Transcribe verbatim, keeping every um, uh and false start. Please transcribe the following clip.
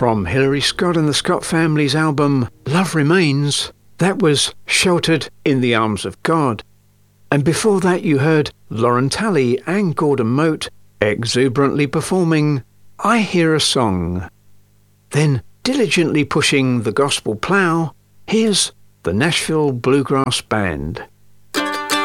From Hilary Scott and the Scott Family's album Love Remains, that was Sheltered in the Arms of God. And before that you heard Lauren Talley and Gordon Mote exuberantly performing I Hear a Song. Then, diligently pushing the gospel plough, here's the Nashville Bluegrass Band.